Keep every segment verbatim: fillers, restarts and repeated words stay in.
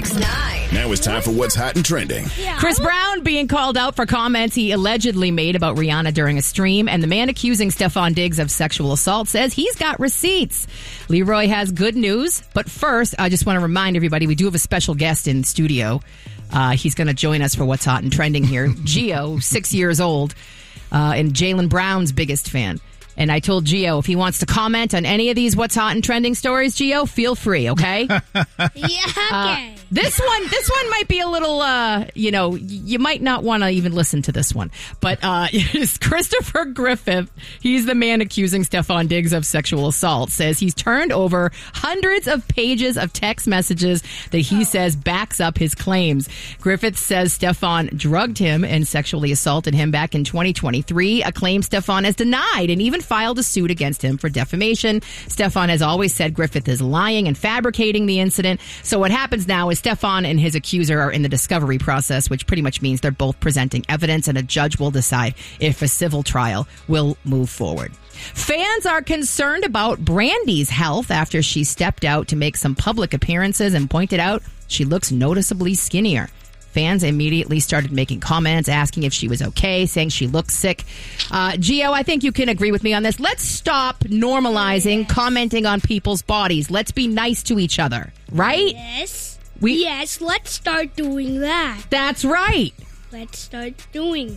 ninety-six point nine. Now it's time for What's Hot and Trending. Yeah. Chris Brown being called out for comments he allegedly made about Rihanna during a stream, and the man accusing Stefon Diggs of sexual assault says he's got receipts. Leroy has good news, but first, I just want to remind everybody we do have a special guest in studio. Uh, he's going to join us for What's Hot and Trending here. Gio, six years old, uh, and Jaylen Brown's biggest fan. And I told Gio if he wants to comment on any of these What's Hot and Trending stories, Gio, feel free, okay? Yeah, okay. Uh, this one, this one might be a little, uh, you know, you might not want to even listen to this one. But uh, it's Christopher Griffith. He's the man accusing Stefon Diggs of sexual assault. Says he's turned over hundreds of pages of text messages that he oh. says backs up his claims. Griffith says Stefon drugged him and sexually assaulted him back in twenty twenty-three, a claim Stefon has denied and even filed a suit against him for defamation. Stefon has always said Griffith is lying and fabricating the incident. So what happens now is Stefon and his accuser are in the discovery process, which pretty much means they're both presenting evidence, and a judge will decide if a civil trial will move forward. Fans are concerned about Brandy's health after she stepped out to make some public appearances and pointed out she looks noticeably skinnier. Fans immediately started making comments, asking if she was okay, saying she looked sick. Uh, Gio, I think you can agree with me on this. Let's stop normalizing yes. commenting on people's bodies. Let's be nice to each other, right? Yes. We, yes, let's start doing that. That's right. Let's start doing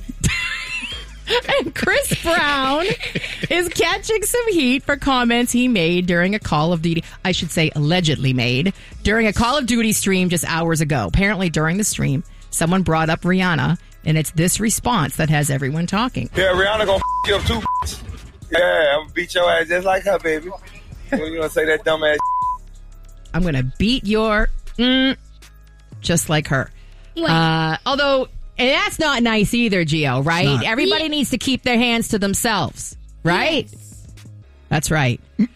And Chris Brown is catching some heat for comments he made during a Call of Duty, I should say allegedly made, during a Call of Duty stream just hours ago. Apparently during the stream, someone brought up Rihanna, and it's this response that has everyone talking. Yeah, Rihanna gonna f*** you up too. Yeah, I'm gonna beat your ass just like her, baby. You gonna say that dumb ass I'm gonna beat your mm, just like her. Uh, although... And that's not nice either, Gio, right? Everybody yeah. needs to keep their hands to themselves, right? Yes. That's right.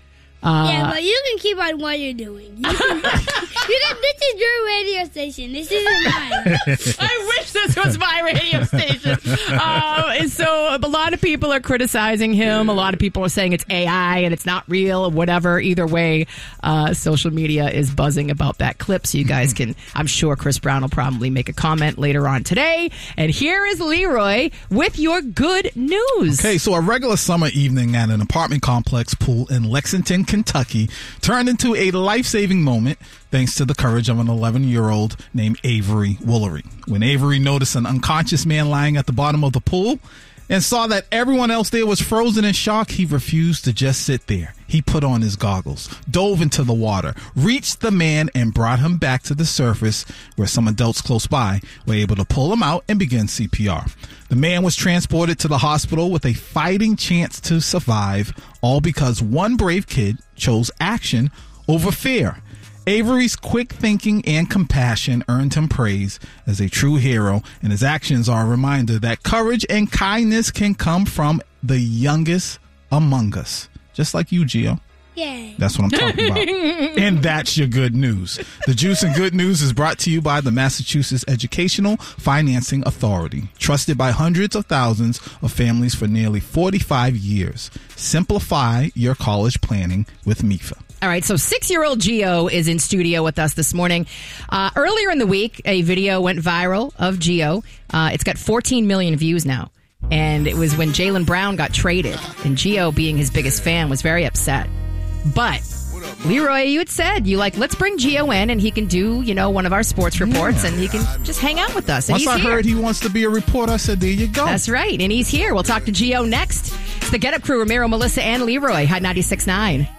Uh, yeah, but you can keep on what you're doing. You can, you can, this is your radio station. This isn't mine. I wish this was my radio station. Uh, and so a lot of people are criticizing him. A lot of people are saying it's A I and it's not real or whatever. Either way, uh, social media is buzzing about that clip. So you guys can, I'm sure Chris Brown will probably make a comment later on today. And here is Leroy with your good news. Okay, so a regular summer evening at an apartment complex pool in Lexington, Kentucky turned into a life-saving moment thanks to the courage of an eleven-year-old named Avery Woolery. When Avery noticed an unconscious man lying at the bottom of the pool and saw that everyone else there was frozen in shock, he refused to just sit there. He put on his goggles, dove into the water, reached the man, and brought him back to the surface where some adults close by were able to pull him out and begin C P R. The man was transported to the hospital with a fighting chance to survive, all because one brave kid chose action over fear. Avery's quick thinking and compassion earned him praise as a true hero, and his actions are a reminder that courage and kindness can come from the youngest among us. Just like you, Gio. Yay. That's what I'm talking about. And that's your good news. The Juice and Good News is brought to you by the Massachusetts Educational Financing Authority, trusted by hundreds of thousands of families for nearly forty-five years. Simplify your college planning with M I F A. All right, so six-year-old Gio is in studio with us this morning. Uh, earlier in the week, a video went viral of Gio. Uh, it's got fourteen million views now. And it was when Jaylen Brown got traded. And Gio, being his biggest fan, was very upset. But, Leroy, you had said, you like, let's bring Gio in and he can do, you know, one of our sports reports yeah. and he can just hang out with us. And Once he's I here. heard he wants to be a reporter, I said, there you go. That's right. And he's here. We'll talk to Gio next. It's the Get Up Crew, Ramiro, Melissa, and Leroy, Hot ninety-six point nine.